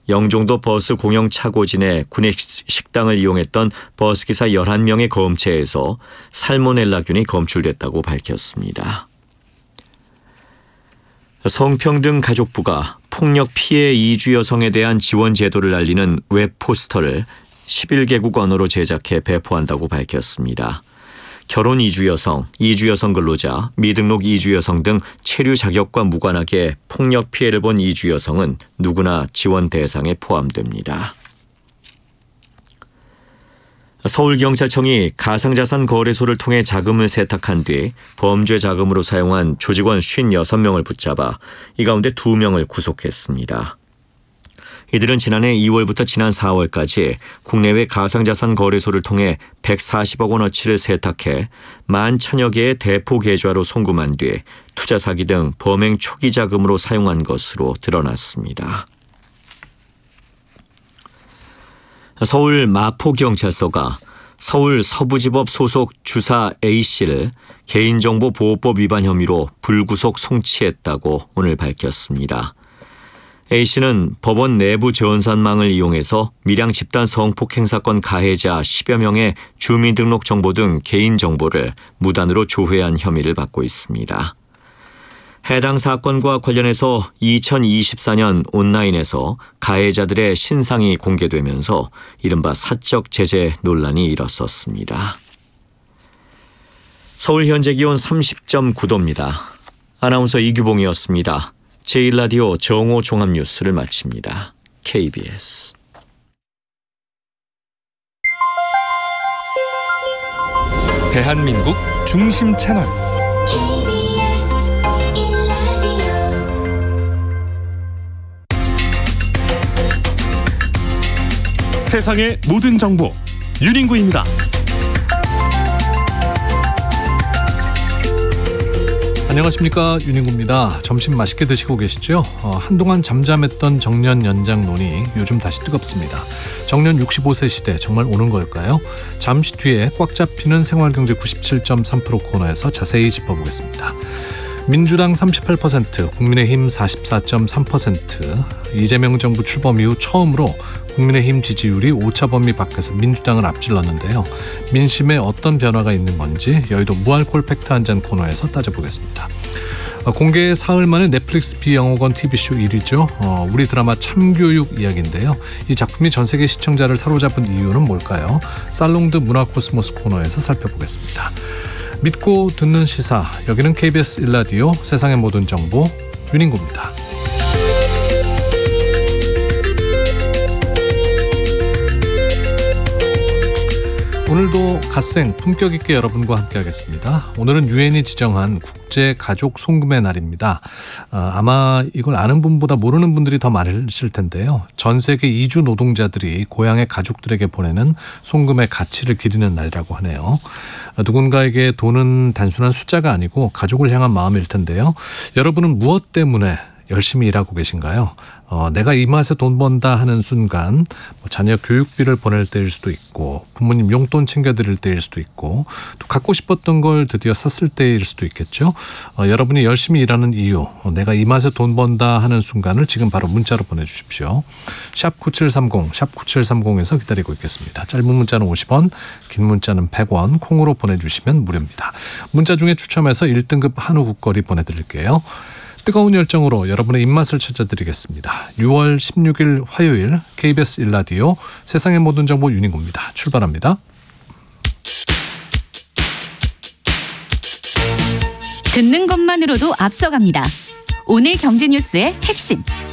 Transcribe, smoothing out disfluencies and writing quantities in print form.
영종도 버스 공영 차고지 내 군의 식당을 이용했던 버스기사 11명의 검체에서 살모넬라균이 검출됐다고 밝혔습니다. 성평등 가족부가 폭력 피해 이주 여성에 대한 지원 제도를 알리는 웹 포스터를 11개국 언어로 제작해 배포한다고 밝혔습니다. 결혼 이주 여성, 이주 여성 근로자, 미등록 이주 여성 등 체류 자격과 무관하게 폭력 피해를 본 이주 여성은 누구나 지원 대상에 포함됩니다. 서울경찰청이 가상자산 거래소를 통해 자금을 세탁한 뒤 범죄 자금으로 사용한 조직원 56명을 붙잡아 이 가운데 2명을 구속했습니다. 이들은 지난해 2월부터 지난 4월까지 국내외 가상자산 거래소를 통해 140억 원어치를 세탁해 11,000여 개의 대포 계좌로 송금한 뒤 투자 사기 등 범행 초기 자금으로 사용한 것으로 드러났습니다. 서울 마포경찰서가 서울 서부지법 소속 주사 A씨를 개인정보보호법 위반 혐의로 불구속 송치했다고 오늘 밝혔습니다. A씨는 법원 내부 전산망을 이용해서 밀양 집단 성폭행 사건 가해자 10여 명의 주민등록 정보 등 개인정보를 무단으로 조회한 혐의를 받고 있습니다. 해당 사건과 관련해서 2024년 온라인에서 가해자들의 신상이 공개되면서 이른바 사적 제재 논란이 일었었습니다. 서울 현재 기온 30.9도입니다. 아나운서 이규봉이었습니다. 제1라디오 정오 종합뉴스를 마칩니다. KBS 대한민국 중심 채널 세상의 모든 정보 윤인구입니다. 안녕하십니까, 윤인구입니다. 점심 맛있게 드시고 계시죠? 한동안 잠잠했던 정년 연장 논의 요즘 다시 뜨겁습니다. 정년 65세 시대 정말 오는 걸까요? 잠시 뒤에 꽉 잡히는 생활경제 97.3% 코너에서 자세히 짚어보겠습니다. 민주당 38%, 국민의힘 44.3%, 이재명 정부 출범 이후 처음으로 국민의힘 지지율이 오차 범위 밖에서 민주당을 앞질렀는데요. 민심에 어떤 변화가 있는 건지 여의도 무알콜 팩트 한 잔 코너에서 따져보겠습니다. 공개 사흘 만에 넷플릭스 비영어권 TV쇼 1위죠. 우리 드라마 참교육 이야기인데요. 이 작품이 전 세계 시청자를 사로잡은 이유는 뭘까요? 살롱드 문화코스모스 코너에서 살펴보겠습니다. 믿고 듣는 시사, 여기는 KBS 1라디오 세상의 모든 정보 윤인구입니다. 오늘도 갓생 품격 있게 여러분과 함께하겠습니다. 오늘은 유엔이 지정한 국제 가족 송금의 날입니다. 아마 이걸 아는 분보다 모르는 분들이 더 많으실 텐데요. 전 세계 이주 노동자들이 고향의 가족들에게 보내는 송금의 가치를 기리는 날이라고 하네요. 누군가에게 돈은 단순한 숫자가 아니고 가족을 향한 마음일 텐데요. 여러분은 무엇 때문에 열심히 일하고 계신가요? 내가 이 맛에 돈 번다 하는 순간 자녀 교육비를 보낼 때일 수도 있고, 부모님 용돈 챙겨드릴 때일 수도 있고, 또 갖고 싶었던 걸 드디어 샀을 때일 수도 있겠죠. 여러분이 열심히 일하는 이유, 내가 이 맛에 돈 번다 하는 순간을 지금 바로 문자로 보내주십시오. 샵 9730, 샵 9730에서 기다리고 있겠습니다. 짧은 문자는 50원, 긴 문자는 100원, 콩으로 보내주시면 무료입니다. 문자 중에 추첨해서 1등급 한우 국거리 보내드릴게요. 뜨거운 열정으로 여러분의 입맛을 찾아드리겠습니다. 6월 16일 화요일 KBS 1라디오 세상의 모든 정보 윤인구입니다. 출발합니다. 듣는 것만으로도 앞서갑니다. 오늘 경제 뉴스의 핵심